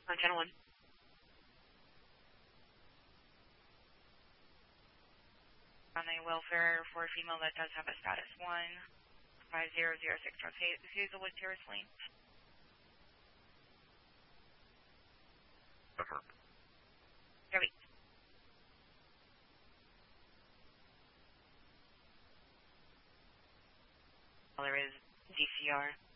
Channel 1. On a welfare for a female that does have a status 15006 North Hazelwood Terrace Lane. Affirm. Copy. There is DCR.